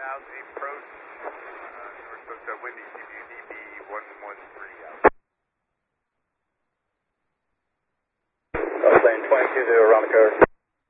approach, North Coast windy, CBUDB 113 out. Plane 22 around the curve.